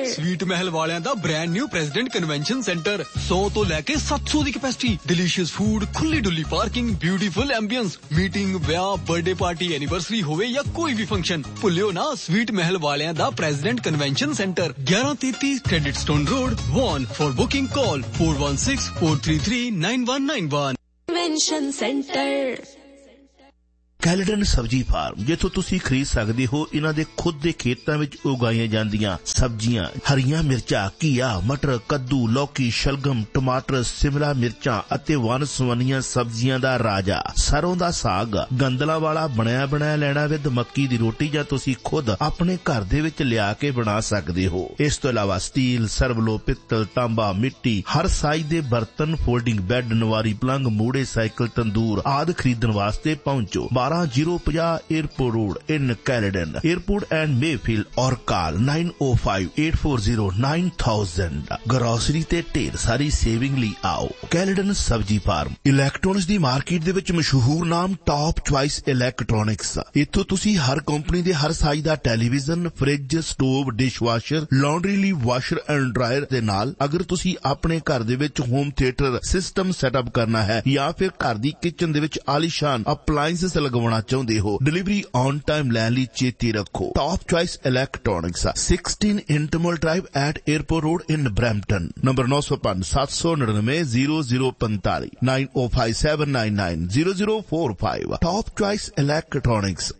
Sweet महल वालियां दा brand new president convention centre 100 तो लेके 700 दी कैपेसिटी डिलीशियस फूड खुली डुली पार्किंग ब्यूटीफुल एम्बियंस मीटिंग ब्याह बर्थडे पार्टी एनिवर्सरी होवे या कोई भी फंक्शन भुल्लियो ना स्वीट महल वालियां दा president convention centre 1133 credit stone road von for booking call 4164339191 convention centre Caledon सब्जी फार्म जिथों तुसी खरीद सकते हो इन्हां दे खुद दे खेतां विच उगाईयां जांदियां सब्जियां हरियां मिर्चां घिया मटर कद्दू लौकी शलगम टमाटर शिमला मिर्चां अते वन-सवनियां सब्जियां दा राजा सरों दा साग गंदला वाला बनया बनाया लैना विद मक्की दी रोटी जां तुसी खुद अपने घर दे विच लिया के बना सकदे हो। इस तो इलावा स्टील सर्वलो पित्तल तांबा मिट्टी हर साइज दे बर्तन फोल्डिंग बैड नवारी पलंग मूड़े साइकिल तंदूर आदि खरीदण वास्ते पहुंचो 12050 airport road in Caledon airport and Mayfield और कॉल 9058409000 ग्रोसरी ते ढेर सारी सेविंग ली आओ कैलेडन सब्जी फार्म। इलैक्ट्रॉनिक्स दी मार्केट दे विच मशहूर नाम टॉप चॉइस इलैक्ट्रॉनिक्स इत्थों तुसी हर कंपनी दे हर साइज दा television fridge stove dishwasher laundry Lee washer and dryer दे नाल अगर तुसी अपने घर दे विच होम थिएटर सिस्टम सेटअप करना है या फिर घर दी किचन दे विच आलीशान अप्लायंसेस लगवाना चाहते हो डिलीवरी ऑन टाइम लैन ली चेती रखो top choice electronics 16 इंटरमल drive eight airport road in Brampton number 905-799-0045 9057990045 top choice electronics